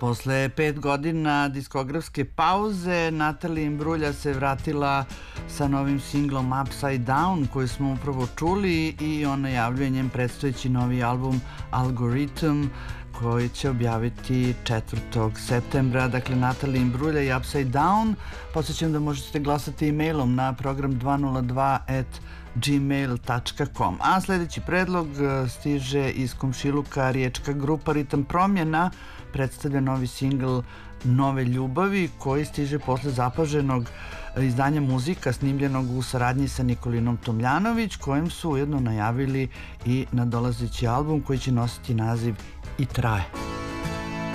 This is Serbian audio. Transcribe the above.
Posle 5 godina diskografske pauze, Natalie Imbruglia se vratila sa novim singlom Upside Down, koji smo upravo čuli, i on najavljuje njen predstojeći novi album Algorithm, koji će objaviti 4. septembra. Dakle, Natalie Imbruglia i Upside Down. Podsećam da možete glasati e-mailom na program 202@gmail.com. A sljedeći predlog stiže iz komšiluka. Riječka grupa Ritam promjena predstavlja novi singl Nove ljubavi, koji stiže posle zapaženog izdanja Muzika snimljenog u saradnji sa Nikolinom Tomljanović, kojem su ujedno najavili i nadolazeći album koji će nositi naziv I traje.